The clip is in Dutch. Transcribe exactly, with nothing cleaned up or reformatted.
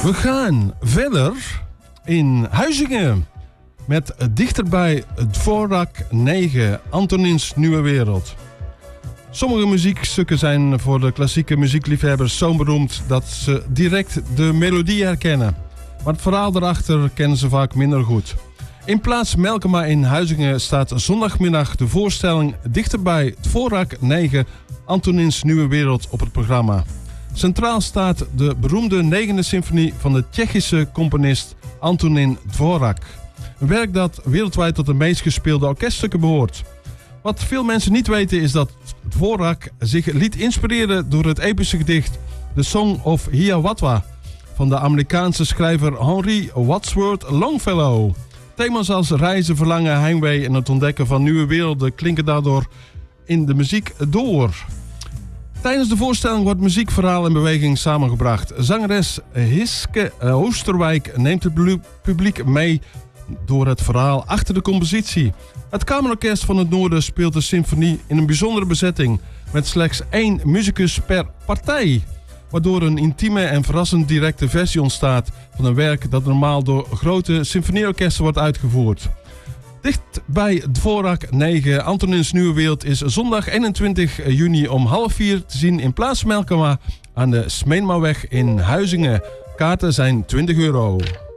We gaan verder in Huizingen met dichterbij Dvorak negen, Antonins Nieuwe Wereld. Sommige muziekstukken zijn voor de klassieke muziekliefhebbers zo beroemd dat ze direct de melodie herkennen. Maar het verhaal daarachter kennen ze vaak minder goed. In plaats Melkema in Huizingen staat zondagmiddag de voorstelling Dichterbij Dvorak negen, Antonins Nieuwe Wereld op het programma. Centraal staat de beroemde negende symfonie van de Tsjechische componist Antonin Dvorak. Een werk dat wereldwijd tot de meest gespeelde orkeststukken behoort. Wat veel mensen niet weten is dat Dvorak zich liet inspireren door het epische gedicht The Song of Hiawatha van de Amerikaanse schrijver Henry Wadsworth Longfellow. Thema's als reizen, verlangen, heimwee en het ontdekken van nieuwe werelden klinken daardoor in de muziek door. Tijdens de voorstelling wordt muziek, verhaal en beweging samengebracht. Zangeres Hiske Oosterwijk neemt het publiek mee door het verhaal achter de compositie. Het Kamerorkest van het Noorden speelt de symfonie in een bijzondere bezetting met slechts één muzikus per partij, waardoor een intieme en verrassend directe versie ontstaat van een werk dat normaal door grote symfonieorkesten wordt uitgevoerd. Dicht bij Dvorak negen, Antonins Nieuwe Wereld, is zondag eenentwintig juni om half vier te zien in Plaats Melkema aan de Smeenmaweg in Huizingen. Kaarten zijn twintig euro.